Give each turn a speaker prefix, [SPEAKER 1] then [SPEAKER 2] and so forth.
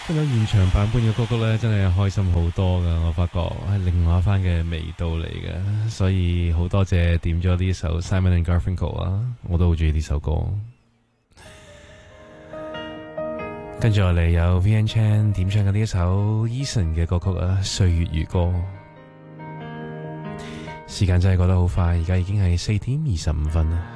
[SPEAKER 1] 聽到現場版本嘅歌曲咧，真係開心好多噶。我發覺係另外一番嘅味道嚟嘅，所以好多謝點咗呢首 Simon and Garfunkel 啊，我都好中意呢首歌。跟住落嚟有 Vian Chan 點唱嘅呢一首 Eason 嘅歌曲啊，《歲月如歌》。時間真係過得好快，而家已經係4:25啦。